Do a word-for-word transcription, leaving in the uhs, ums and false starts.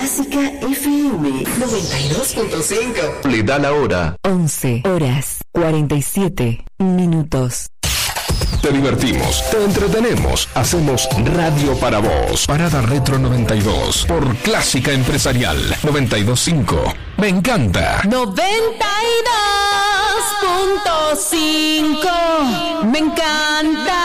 Clásica F M noventa y dos punto cinco. Le da la hora. once horas cuarenta y siete minutos. Te divertimos, te entretenemos, hacemos radio para vos. Parada Retro noventa y dos por Clásica Empresarial noventa y dos punto cinco. Me encanta. noventa y dos punto cinco. Me encanta.